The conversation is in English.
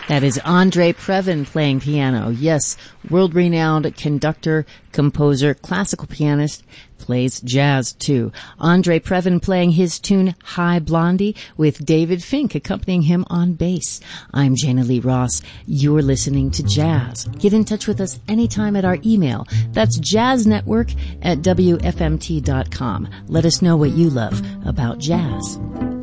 That is Andre Previn playing piano. Yes, world-renowned conductor, composer, classical pianist, plays jazz too. Andre Previn playing his tune Hi Blondie with David Fink accompanying him on bass. I'm Jana Lee Ross. You're listening to Jazz. Get in touch with us anytime at our email. That's jazznetwork@wfmt.com. Let us know what you love about jazz.